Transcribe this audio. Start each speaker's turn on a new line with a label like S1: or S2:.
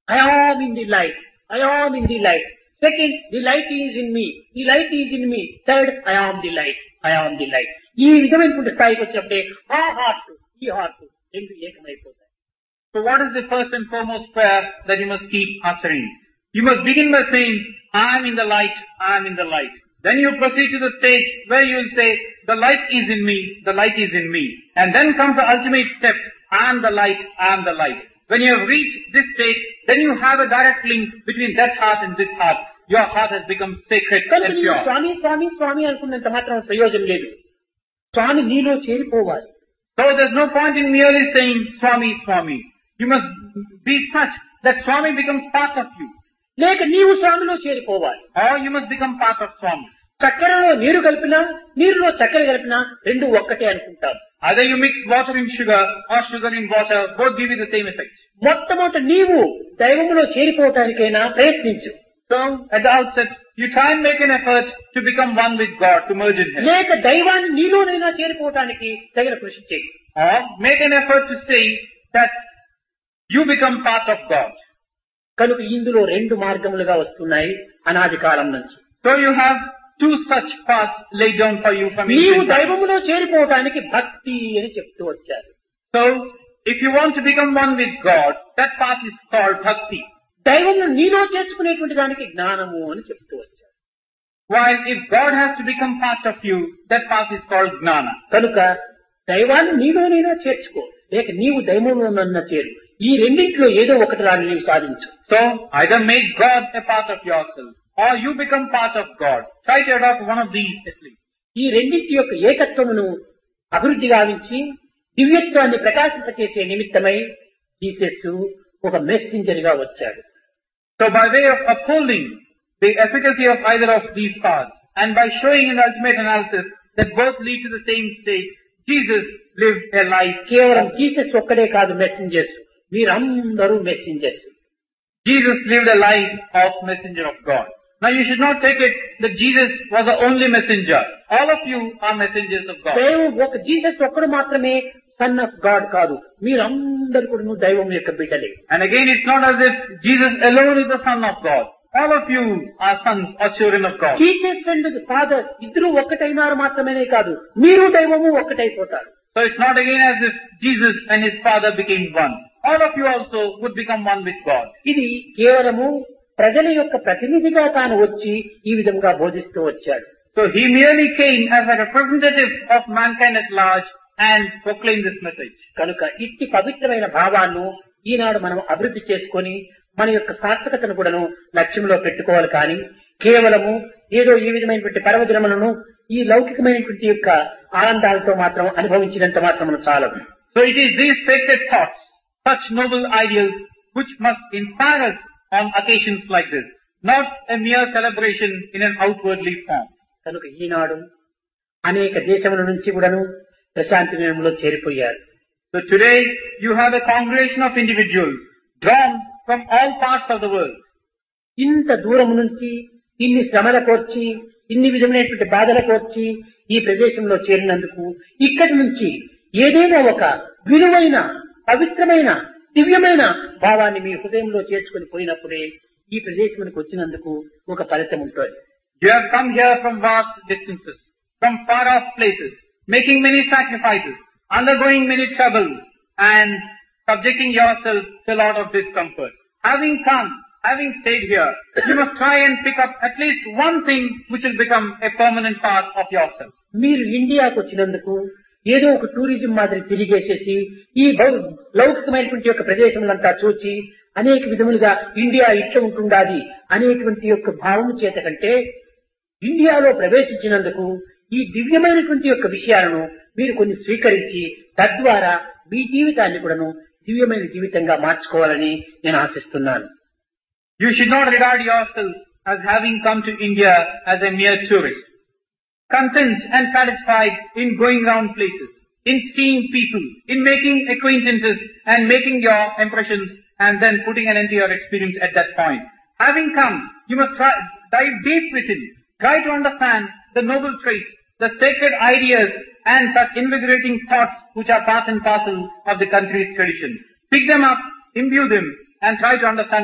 S1: I am in the light. I am in the light. Second, the light is in me. The light is in me. Third, I am the light. I am the light. ఈ విధమైనటువంటి స్థాయికి వచ్చినప్పుడే ఆ heart ఈ heart రెండు ఏకమైపోతాయి.
S2: So what is the first and foremost prayer that you must keep uttering? You must begin by saying, I am in the light, I am in the light. Then you proceed to the stage where you will say, the light is in me, the light is in me. And then comes the ultimate step, I am the light, I am the light. When you have reached this stage, then you have a direct link between that heart and this heart. Your heart has become sacred and pure.
S1: స్వామి స్వామి స్వామి అనుకున్నంత మాత్రం ప్రయోజనం లేదు. స్వామి నీలో చేరిపోవాలి.
S2: So there's no point in merely saying, Swami, Swami. You must be such that Swami becomes part of you.
S1: లేక నీవు స్వామిలో చేరిపోవాలి.
S2: Or you must become part of Swami.
S1: చక్కెరలో నీరు కలిపినా నీరులో చక్కెర కలిపినా రెండు ఒక్కటే అనుకుంటాం.
S2: Either you mix water in sugar or sugar in water, both give you the same effect.
S1: మొట్టమొదట నీవు దైవములో చేరిపోవటానికైనా ప్రయత్నించు.
S2: So at the outset, you try and make an effort to become one with God, to merge in Him.
S1: లేక దైవాన్ని నీలోనైనా చేరిపోవటానికి తగిన కృషి చేయి.
S2: Or make an effort to say that you become part of God.
S1: కనుక ఇందులో రెండు మార్గములుగా వస్తున్నాయి అనాది కాలం నుంచి.
S2: So you have two such paths laid down for you from
S1: నీవు
S2: ancient times.
S1: దైవములో చేరిపోవటానికి భక్తి అని చెప్తూ వచ్చారు.
S2: So if you want to become one with God, that path is called bhakti.
S1: దైవమును నీలో చేర్చుకునేటువంటి దానికి జ్ఞానము అని చెప్తూ వచ్చారు.
S2: While if God has to become part of you, that path is called gnana.
S1: కనుక దైవాన్ని నీలోనైనా చేర్చుకో, లేక నీవు దైవములోనన్నా చేరు. ఈ రెండింటిలో ఏదో ఒకటి రాని నీవు సాధించు.
S2: So either make God a part of yourself, or you become part of God. Try to adopt one of these at least.
S1: ఈ రెండింటి యొక్క ఏకత్వమును అభివృద్ధి గావించి దివ్యత్వాన్ని ప్రకాశింపచేసే నిమిత్తమై జీసస్ ఒక మెసెంజర్ గా వచ్చాడు.
S2: So by way of upholding the efficacy of either of these paths, and by showing in the ultimate analysis that both lead to the same state, Jesus lived a life.
S1: కేవలం Jesus ఒక్కడే కాదు messengers, మీరందరూ messengers.
S2: Jesus lived a life of messenger of God. Now you should not take it that Jesus was the only messenger. All of you are messengers of God.
S1: ఒక Jesus ఒక్కడు మాత్రమే son of God కాదు, మీరందరూ కూడా దైవం యొక్క బిడ్డలే.
S2: And again, it's not as if Jesus alone is the son of God. All of you are sons or children of God.
S1: Jesus and father ఇద్దరు ఒక్కటైనారు మాత్రమే కాదు, మీరు దైవము ఒక్కటైపోతారు.
S2: So it's not again as if Jesus and his father became one. All of you also would become one with God.
S1: ఇది కేవలము ప్రజల యొక్క ప్రతినిధిగా తాను వచ్చి ఈ విధంగా బోధిస్తూ వచ్చాడు.
S2: So he merely came as a representative of mankind at large and proclaimed this message.
S1: కనుక ఇట్టి పవిత్రమైన భావాలను ఈనాడు మనం అభివృద్ధి చేసుకొని మన యొక్క సార్థకతను కూడాను లక్ష్యంలో పెట్టుకోవాలి. కానీ కేవలము ఏదో ఈ విధమైనటువంటి పర్వదినములను ఈ లౌకికమైనటువంటి యొక్క ఆనందాలతో మాత్రం అనుభవించినంత మాత్రం చాలదు.
S2: So it is these sacred thoughts, such noble ideals, which must inspire us on occasions like this, not a mere celebration in an outwardly form.
S1: కనుక ఈనాడు అనేక దేశముల నుంచి కూడాను ప్రశాంతి నిలయంలో చేరిపోయారు.
S2: So today you have a congregation of individuals drawn from all parts of the world.
S1: ఇంత దూరం నుంచి ఇన్ని శ్రమలకు వచ్చి ఇన్ని విధమైనటువంటి బాధలకు వచ్చి ఈ ప్రదేశంలో చేరినందుకు ఇక్కడి నుంచి ఏదైనా ఒక విలువైన పవిత్రమైన దివ్యమైన భావాన్ని మీ హృదయంలో చేర్చుకొని పోయినప్పుడే ఈ ప్రదేశానికి వచ్చినందుకు ఒక ఫలితం ఉంటుంది.
S2: You have come here from vast distances, from far off places, making many sacrifices, undergoing many troubles, and subjecting yourself to a lot of discomfort. Having come, having stayed here, you must try and pick up at least one thing which will become a permanent part of yourself.
S1: మీరు ఇండియాకు వచ్చినందుకు ఏదో ఒక tourism మాదిరి తిరిగేసేసి ఈ లౌకికమైనటువంటి యొక్క ప్రదేశములంతా చూచి అనేక విధములుగా ఇండియా ఇట్లా ఉంటుండాది అనేటువంటి యొక్క భావం చేత కంటే ఇండియాలో ప్రవేశించినందుకు ఈ దివ్యమైనటువంటి యొక్క విషయాలను మీరు కొన్ని స్వీకరించి తద్వారా మీ జీవితాన్ని కూడాను దివ్యమైన జీవితంగా మార్చుకోవాలని నేను ఆశిస్తున్నాను.
S2: You should not regard yourself as having come to India as a mere tourist, content and satisfied in going round places, in seeing people, in making acquaintances and making your impressions and then putting an end to your experience at that point. Having come, you must dive deep within, try to understand the noble traits, the sacred ideas and such invigorating thoughts which are part and parcel of the country's tradition. Pick them up, imbue them and try to understand